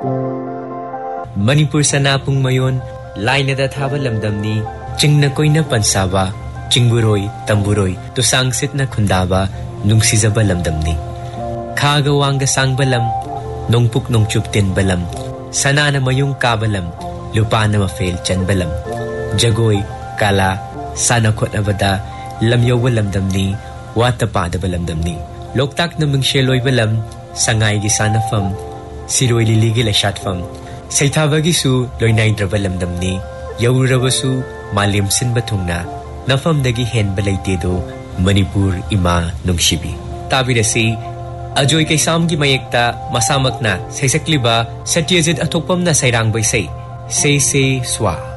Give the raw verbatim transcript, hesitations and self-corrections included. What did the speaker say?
Manipur sanapung mayon laina da thaba lamdamni chingna koina pansaba chingburoi tamburoi to sangsit na khundaba nungsizaba lamdamni khaga wanga sangbalam nongpuk nongchuptin balam sanana mayung kabalam lupana mafel chanbalam jagoi kala sana khotnabada lamyowa lamdamni watapada balamdamni loktak namung sheloi balam sangai gi sanafam siroi liligi la shatfam saithabagi su loinai drabalamdamni yaurabasu malim sinba thungna nafam dagi hen balaite do Manipur ima nungshibi tabirasi ajoy kay sam gi mayekta masamakna saisakliba satyajit atokpam na sairang baysay say say swa